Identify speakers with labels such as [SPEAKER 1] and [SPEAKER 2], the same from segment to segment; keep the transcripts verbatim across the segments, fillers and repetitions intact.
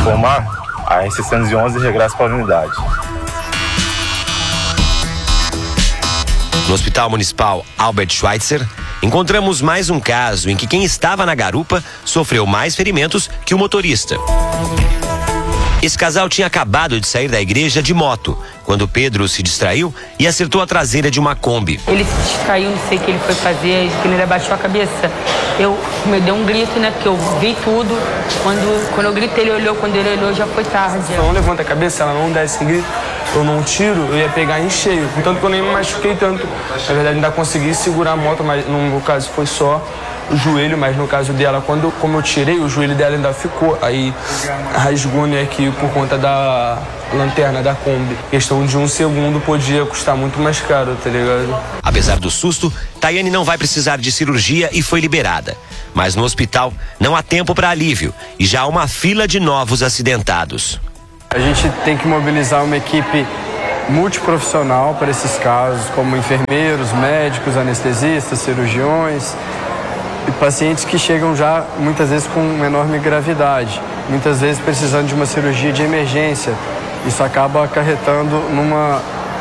[SPEAKER 1] informar, a R seiscentos e onze regressa para a unidade.
[SPEAKER 2] No Hospital Municipal Albert Schweitzer, encontramos mais um caso em que quem estava na garupa sofreu mais ferimentos que o motorista. Esse casal tinha acabado de sair da igreja de moto, quando Pedro se distraiu e acertou a traseira de uma Kombi.
[SPEAKER 3] Ele se distraiu, não sei o que ele foi fazer, que ele abaixou a cabeça. Eu me dei um grito, né, porque eu vi tudo. Quando, quando eu gritei, ele olhou, quando ele olhou, já foi tarde.
[SPEAKER 4] Se ela não levanta a cabeça, ela não desce em grito, eu não tiro, eu ia pegar em cheio. Portanto, que eu nem me machuquei tanto. Na verdade, ainda consegui segurar a moto, mas no meu caso foi só o joelho, mas no caso dela, quando, como eu tirei, o joelho dela ainda ficou. Aí rasgou, né, aqui por conta da lanterna da Kombi. Questão de um segundo podia custar muito mais caro, tá ligado?
[SPEAKER 2] Apesar do susto, Tayane não vai precisar de cirurgia e foi liberada. Mas no hospital não há tempo para alívio e já há uma fila de novos acidentados.
[SPEAKER 5] A gente tem que mobilizar uma equipe multiprofissional para esses casos, como enfermeiros, médicos, anestesistas, cirurgiões e pacientes que chegam já muitas vezes com uma enorme gravidade, muitas vezes precisando de uma cirurgia de emergência. Isso acaba acarretando numa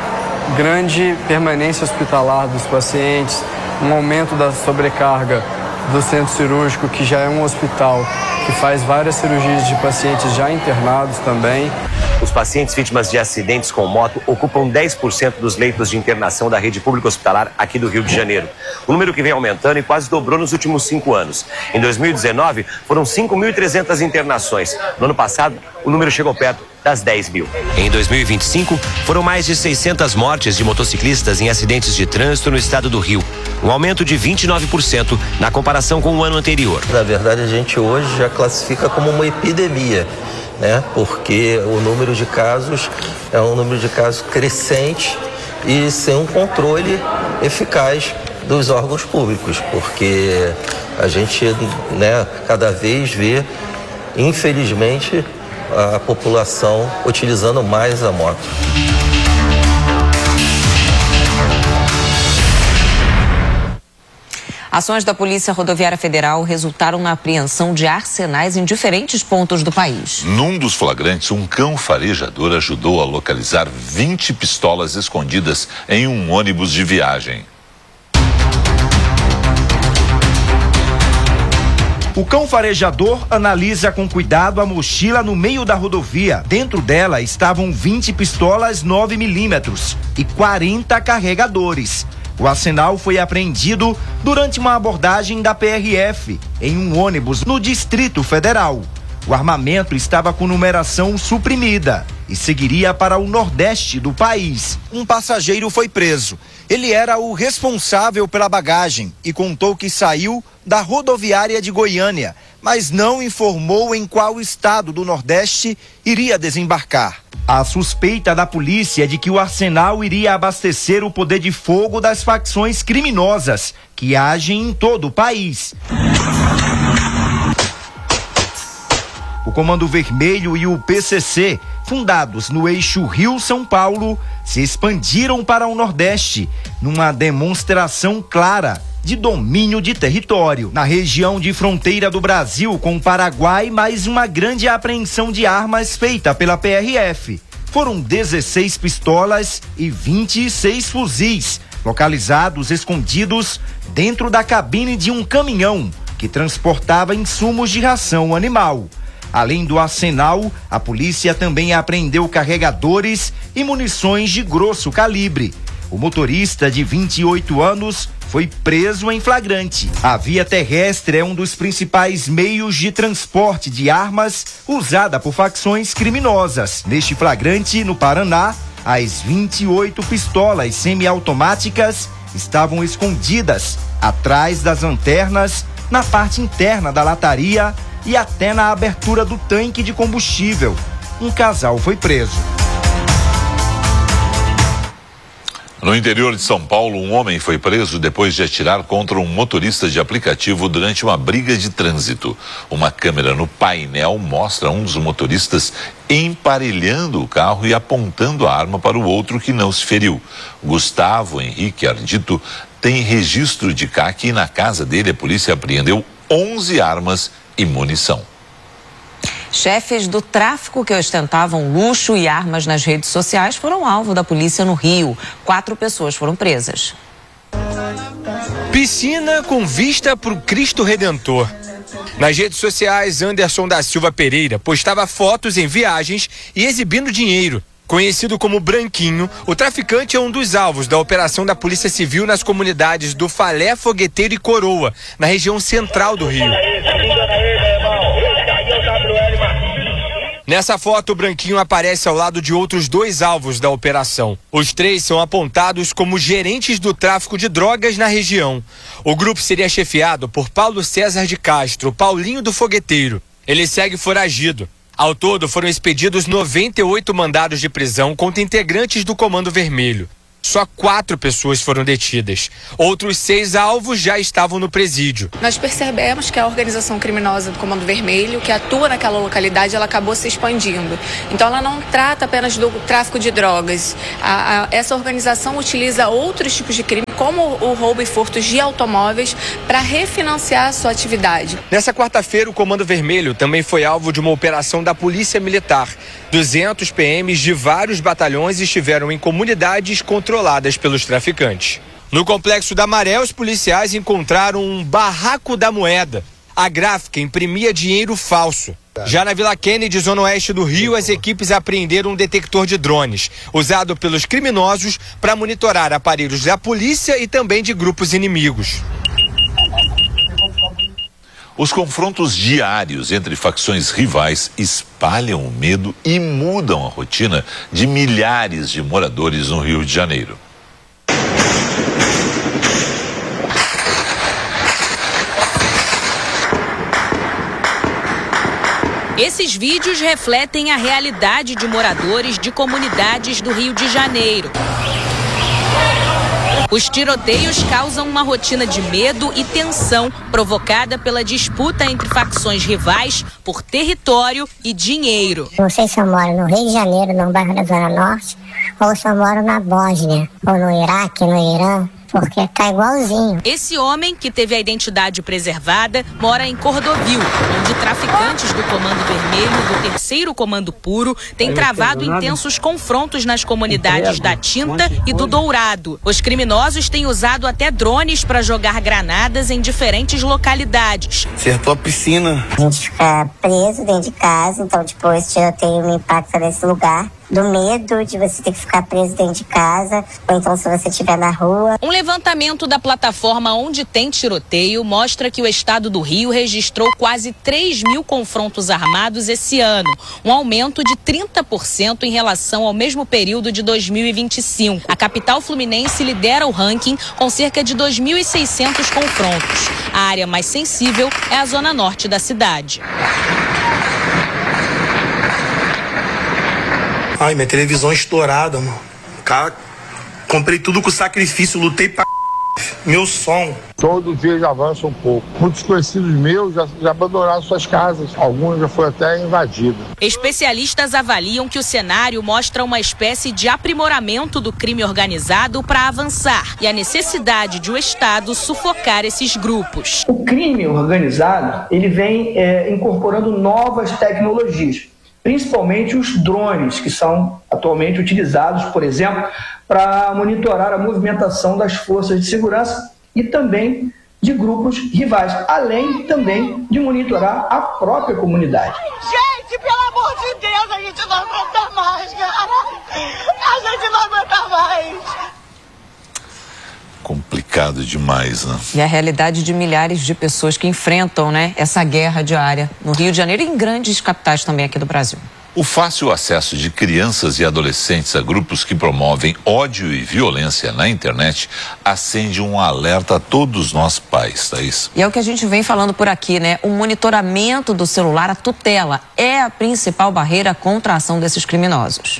[SPEAKER 5] grande permanência hospitalar dos pacientes, um aumento da sobrecarga do centro cirúrgico, que já é um hospital que faz várias cirurgias de pacientes já internados também.
[SPEAKER 2] Os pacientes vítimas de acidentes com moto ocupam dez por cento dos leitos de internação da rede pública hospitalar aqui do Rio de Janeiro. Um número que vem aumentando e quase dobrou nos últimos cinco anos. Em dois mil e dezenove, foram cinco mil e trezentas internações. No ano passado, o número chegou perto das dez mil. Em dois mil e vinte e cinco, foram mais de seiscentas mortes de motociclistas em acidentes de trânsito no estado do Rio. Um aumento de vinte e nove por cento na comparação com o ano anterior.
[SPEAKER 6] Na verdade, a gente hoje já classifica como uma epidemia, né? Porque o número de casos é um número de casos crescente e sem um controle eficaz dos órgãos públicos, porque a gente, né, cada vez vê, infelizmente, a população utilizando mais a moto.
[SPEAKER 7] Ações da Polícia Rodoviária Federal resultaram na apreensão de arsenais em diferentes pontos do país.
[SPEAKER 8] Num dos flagrantes, um cão farejador ajudou a localizar vinte pistolas escondidas em um ônibus de viagem.
[SPEAKER 9] O cão farejador analisa com cuidado a mochila no meio da rodovia. Dentro dela estavam vinte pistolas nove milímetros e quarenta carregadores. O arsenal foi apreendido durante uma abordagem da P R F em um ônibus no Distrito Federal. O armamento estava com numeração suprimida e seguiria para o nordeste do país. Um passageiro foi preso. Ele era o responsável pela bagagem e contou que saiu da rodoviária de Goiânia, mas não informou em qual estado do Nordeste iria desembarcar. A suspeita da polícia é de que o arsenal iria abastecer o poder de fogo das facções criminosas que agem em todo o país. O Comando Vermelho e o P C C, fundados no eixo Rio-São Paulo, se expandiram para o Nordeste numa demonstração clara de domínio de território. Na região de fronteira do Brasil com o Paraguai, mais uma grande apreensão de armas feita pela P R F. Foram dezesseis pistolas e vinte e seis fuzis, localizados escondidos dentro da cabine de um caminhão que transportava insumos de ração animal. Além do arsenal, a polícia também apreendeu carregadores e munições de grosso calibre. O motorista, de vinte e oito anos, foi preso em flagrante. A via terrestre é um dos principais meios de transporte de armas usada por facções criminosas. Neste flagrante, no Paraná, as vinte e oito pistolas semiautomáticas estavam escondidas atrás das lanternas, na parte interna da lataria e até na abertura do tanque de combustível. Um casal foi preso.
[SPEAKER 8] No interior de São Paulo, um homem foi preso depois de atirar contra um motorista de aplicativo durante uma briga de trânsito. Uma câmera no painel mostra um dos motoristas emparelhando o carro e apontando a arma para o outro, que não se feriu. Gustavo Henrique Ardito tem registro de C A C e na casa dele a polícia apreendeu onze armas e munição.
[SPEAKER 7] Chefes do tráfico que ostentavam luxo e armas nas redes sociais foram alvo da polícia no Rio. Quatro pessoas foram presas.
[SPEAKER 10] Piscina com vista para o Cristo Redentor. Nas redes sociais, Anderson da Silva Pereira postava fotos em viagens e exibindo dinheiro. Conhecido como Branquinho, o traficante é um dos alvos da operação da Polícia Civil nas comunidades do Falé, Fogueteiro e Coroa, na região central do Rio. Nessa foto, o Branquinho aparece ao lado de outros dois alvos da operação. Os três são apontados como gerentes do tráfico de drogas na região. O grupo seria chefiado por Paulo César de Castro, Paulinho do Fogueteiro. Ele segue foragido. Ao todo, foram expedidos noventa e oito mandados de prisão contra integrantes do Comando Vermelho. Só quatro pessoas foram detidas. Outros seis alvos já estavam no presídio.
[SPEAKER 11] Nós percebemos que a organização criminosa do Comando Vermelho, que atua naquela localidade, ela acabou se expandindo. Então ela não trata apenas do tráfico de drogas. A, a, essa organização utiliza outros tipos de crime, como o roubo e furtos de automóveis, para refinanciar a sua atividade.
[SPEAKER 10] Nessa quarta-feira, o Comando Vermelho também foi alvo de uma operação da Polícia Militar. duzentos P Ms de vários batalhões estiveram em comunidades controladas pelos traficantes. No Complexo da Maré, os policiais encontraram um barraco da moeda. A gráfica imprimia dinheiro falso. Já na Vila Kennedy, zona oeste do Rio, as equipes apreenderam um detector de drones, usado pelos criminosos para monitorar aparelhos da polícia e também de grupos inimigos.
[SPEAKER 8] Os confrontos diários entre facções rivais espalham o medo e mudam a rotina de milhares de moradores no Rio de Janeiro.
[SPEAKER 12] Esses vídeos refletem a realidade de moradores de comunidades do Rio de Janeiro. Os tiroteios causam uma rotina de medo e tensão provocada pela disputa entre facções rivais por território e dinheiro.
[SPEAKER 13] Não sei se eu moro no Rio de Janeiro, no bairro da Zona Norte, ou se eu moro na Bósnia, ou no Iraque, no Irã, porque tá igualzinho.
[SPEAKER 12] Esse homem, que teve a identidade preservada, mora em Cordovil, onde traficantes do Comando Vermelho e do Terceiro Comando Puro têm travado intensos confrontos nas comunidades da Tinta e do Dourado. Os criminosos têm usado até drones para jogar granadas em diferentes localidades.
[SPEAKER 14] Acertou a piscina.
[SPEAKER 13] A gente fica preso dentro de casa, então depois tiroteio me impacta nesse lugar. Do medo de você ter que ficar preso dentro de casa, ou então se você estiver na rua.
[SPEAKER 12] Um levantamento da plataforma Onde Tem Tiroteio mostra que o estado do Rio registrou quase três mil confrontos armados esse ano, um aumento de trinta por cento em relação ao mesmo período de dois mil e vinte e cinco. A capital fluminense lidera o ranking com cerca de dois mil e seiscentos confrontos. A área mais sensível é a zona norte da cidade.
[SPEAKER 14] Ai, minha televisão estourada, mano. Cara, comprei tudo com sacrifício, lutei pra... Meu som.
[SPEAKER 15] Todo dia já avança um pouco. Muitos conhecidos meus já, já abandonaram suas casas. Alguns já foram até invadidos.
[SPEAKER 12] Especialistas avaliam que o cenário mostra uma espécie de aprimoramento do crime organizado para avançar e a necessidade de o Estado sufocar esses grupos.
[SPEAKER 16] O crime organizado, ele vem é, incorporando novas tecnologias, principalmente os drones, que são atualmente utilizados, por exemplo, para monitorar a movimentação das forças de segurança e também de grupos rivais, além também de monitorar a própria comunidade.
[SPEAKER 17] Gente, pelo amor de Deus, a gente não aguenta mais, cara! A gente não aguenta mais!
[SPEAKER 8] Complicado demais, né?
[SPEAKER 7] E a realidade de milhares de pessoas que enfrentam, né, essa guerra diária no Rio de Janeiro e em grandes capitais também aqui do Brasil.
[SPEAKER 8] O fácil acesso de crianças e adolescentes a grupos que promovem ódio e violência na internet acende um alerta a todos nós pais, Thaís.
[SPEAKER 7] E é o que a gente vem falando por aqui, né? O monitoramento do celular, a tutela, é a principal barreira contra a ação desses criminosos.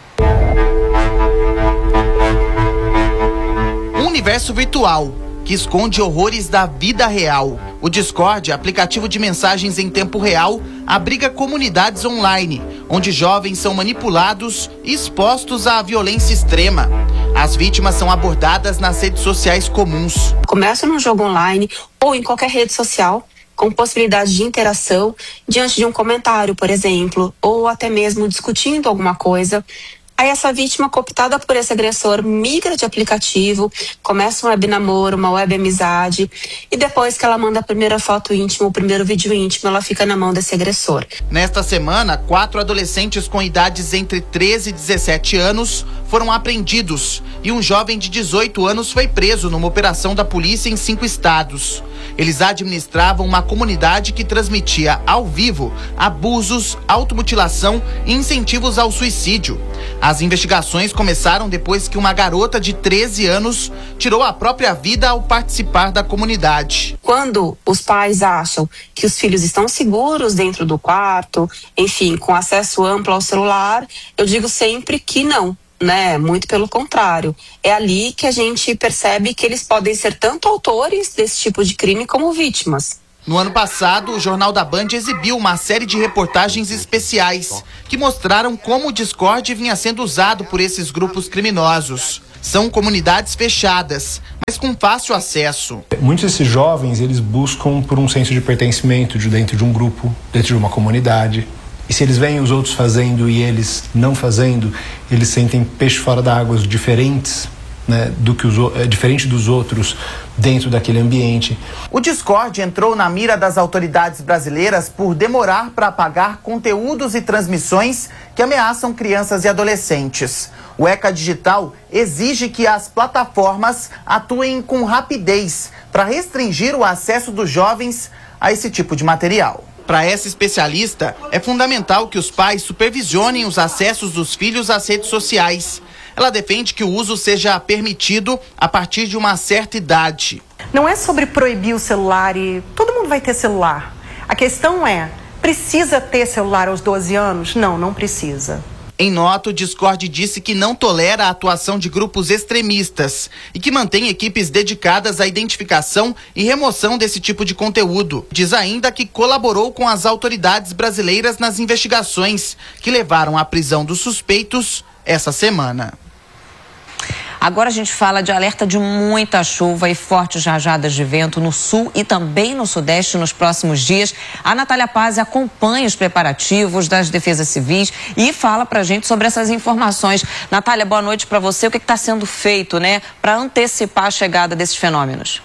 [SPEAKER 18] Um universo virtual que esconde horrores da vida real. O Discord, aplicativo de mensagens em tempo real, abriga comunidades online, onde jovens são manipulados e expostos à violência extrema. As vítimas são abordadas nas redes sociais comuns.
[SPEAKER 19] Começa num jogo online ou em qualquer rede social com possibilidade de interação diante de um comentário, por exemplo, ou até mesmo discutindo alguma coisa. Aí essa vítima, cooptada por esse agressor, migra de aplicativo, começa um web namoro, uma web amizade, e depois que ela manda a primeira foto íntima, o primeiro vídeo íntimo, ela fica na mão desse agressor.
[SPEAKER 18] Nesta semana, quatro adolescentes com idades entre treze e dezessete anos foram apreendidos e um jovem de dezoito anos foi preso numa operação da polícia em cinco estados. Eles administravam uma comunidade que transmitia ao vivo abusos, automutilação e incentivos ao suicídio. As investigações começaram depois que uma garota de treze anos tirou a própria vida ao participar da comunidade.
[SPEAKER 19] Quando os pais acham que os filhos estão seguros dentro do quarto, enfim, com acesso amplo ao celular, eu digo sempre que não. Né? Muito pelo contrário. É ali que a gente percebe que eles podem ser tanto autores desse tipo de crime como vítimas.
[SPEAKER 18] No ano passado, o Jornal da Band exibiu uma série de reportagens especiais que mostraram como o Discord vinha sendo usado por esses grupos criminosos. São comunidades fechadas, mas com fácil acesso.
[SPEAKER 20] Muitos desses jovens, eles buscam por um senso de pertencimento de dentro de um grupo, dentro de uma comunidade. E se eles veem os outros fazendo e eles não fazendo, eles sentem peixe fora da água diferentes, né, do que os, é, diferente dos outros dentro daquele ambiente.
[SPEAKER 18] O Discord entrou na mira das autoridades brasileiras por demorar para apagar conteúdos e transmissões que ameaçam crianças e adolescentes. O ECA Digital exige que as plataformas atuem com rapidez para restringir o acesso dos jovens a esse tipo de material. Para essa especialista, é fundamental que os pais supervisionem os acessos dos filhos às redes sociais. Ela defende que o uso seja permitido a partir de uma certa idade.
[SPEAKER 21] Não é sobre proibir o celular e todo mundo vai ter celular. A questão é, precisa ter celular aos doze anos? Não, não precisa.
[SPEAKER 18] Em nota, o Discord disse que não tolera a atuação de grupos extremistas e que mantém equipes dedicadas à identificação e remoção desse tipo de conteúdo. Diz ainda que colaborou com as autoridades brasileiras nas investigações que levaram à prisão dos suspeitos essa semana.
[SPEAKER 7] Agora a gente fala de alerta de muita chuva e fortes rajadas de vento no sul e também no sudeste nos próximos dias. A Natália Paz acompanha os preparativos das defesas civis e fala pra gente sobre essas informações. Natália, boa noite para você. O que está sendo feito, né, para antecipar a chegada desses fenômenos?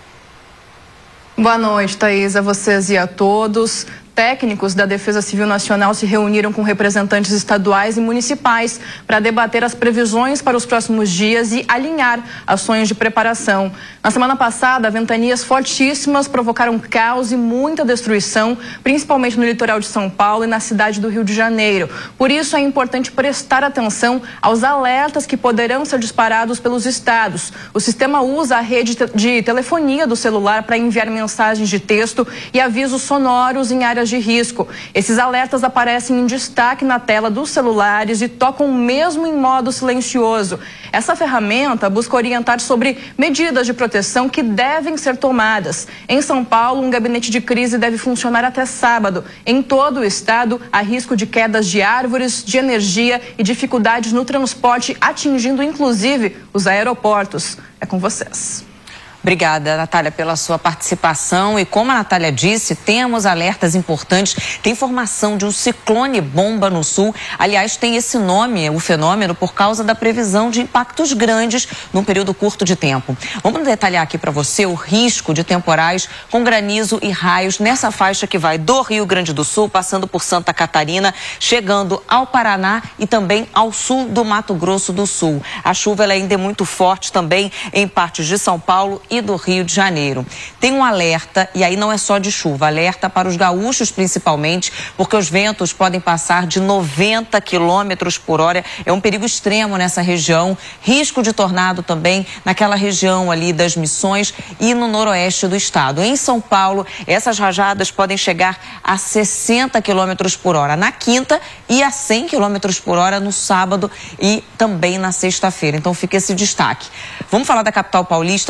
[SPEAKER 22] Boa noite, Thaís, a vocês e a todos. Técnicos da Defesa Civil Nacional se reuniram com representantes estaduais e municipais para debater as previsões para os próximos dias e alinhar ações de preparação. Na semana passada, ventanias fortíssimas provocaram caos e muita destruição, principalmente no litoral de São Paulo e na cidade do Rio de Janeiro. Por isso, é importante prestar atenção aos alertas que poderão ser disparados pelos estados. O sistema usa a rede de telefonia do celular para enviar mensagens de texto e avisos sonoros em áreas de risco. Esses alertas aparecem em destaque na tela dos celulares e tocam mesmo em modo silencioso. Essa ferramenta busca orientar sobre medidas de proteção que devem ser tomadas. Em São Paulo, um gabinete de crise deve funcionar até sábado. Em todo o estado, há risco de quedas de árvores, de energia e dificuldades no transporte, atingindo inclusive os aeroportos. É com vocês.
[SPEAKER 7] Obrigada, Natália, pela sua participação. E como a Natália disse, temos alertas importantes. Tem formação de um ciclone bomba no sul. Aliás, tem esse nome, o fenômeno, por causa da previsão de impactos grandes num período curto de tempo. Vamos detalhar aqui para você o risco de temporais com granizo e raios nessa faixa que vai do Rio Grande do Sul, passando por Santa Catarina, chegando ao Paraná e também ao sul do Mato Grosso do Sul. A chuva ela ainda é muito forte também em partes de São Paulo e do Rio de Janeiro. Tem um alerta, e aí não é só de chuva, alerta para os gaúchos principalmente, porque os ventos podem passar de noventa quilômetros por hora. É um perigo extremo nessa região. Risco de tornado também naquela região ali das Missões e no noroeste do estado. Em São Paulo, essas rajadas podem chegar a sessenta quilômetros por hora na quinta e a cem quilômetros por hora no sábado e também na sexta-feira. Então fica esse destaque. Vamos falar da capital paulista agora. Em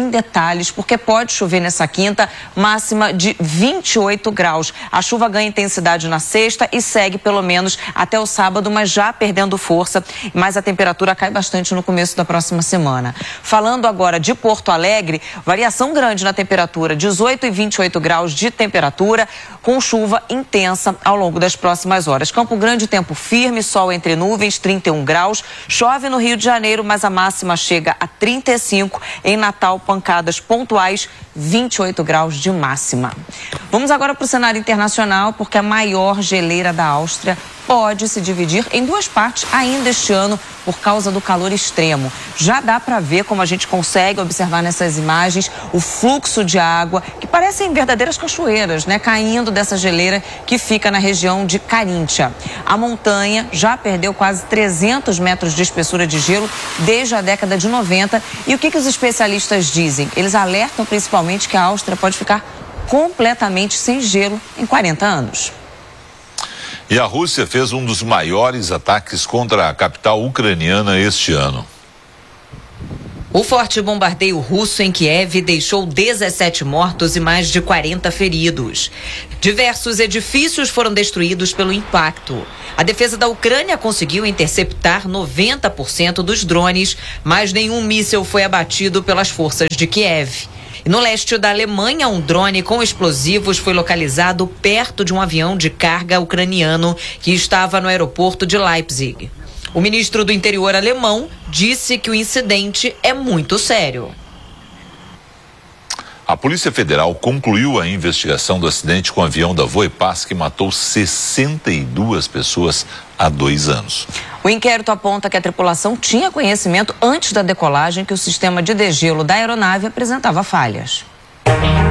[SPEAKER 7] sem detalhes, porque pode chover nessa quinta, máxima de vinte e oito graus. A chuva ganha intensidade na sexta e segue pelo menos até o sábado, mas já perdendo força, mas a temperatura cai bastante no começo da próxima semana. Falando agora de Porto Alegre, variação grande na temperatura, dezoito e vinte e oito graus de temperatura, com chuva intensa ao longo das próximas horas. Campo Grande, tempo firme, sol entre nuvens, trinta e um graus. Chove no Rio de Janeiro, mas a máxima chega a trinta e cinco. Em Natal, pancadas pontuais, vinte e oito graus de máxima. Vamos agora para o cenário internacional, porque a maior geleira da Áustria pode se dividir em duas partes ainda este ano por causa do calor extremo. Já dá para ver, como a gente consegue observar nessas imagens, o fluxo de água, que parecem verdadeiras cachoeiras, né, caindo dessa geleira que fica na região de Carinthia. A montanha já perdeu quase trezentos metros de espessura de gelo desde a década de noventa. E o que, que os especialistas dizem? Eles alertam principalmente que a Áustria pode ficar completamente sem gelo em quarenta anos.
[SPEAKER 8] E a Rússia fez um dos maiores ataques contra a capital ucraniana este ano.
[SPEAKER 7] O forte bombardeio russo em Kiev deixou dezessete mortos e mais de quarenta feridos. Diversos edifícios foram destruídos pelo impacto. A defesa da Ucrânia conseguiu interceptar noventa por cento dos drones, mas nenhum míssil foi abatido pelas forças de Kiev. E no leste da Alemanha, um drone com explosivos foi localizado perto de um avião de carga ucraniano que estava no aeroporto de Leipzig. O ministro do Interior alemão disse que o incidente é muito sério.
[SPEAKER 8] A Polícia Federal concluiu a investigação do acidente com o avião da Voepass que matou sessenta e duas pessoas há dois anos.
[SPEAKER 7] O inquérito aponta que a tripulação tinha conhecimento antes da decolagem que o sistema de degelo da aeronave apresentava falhas.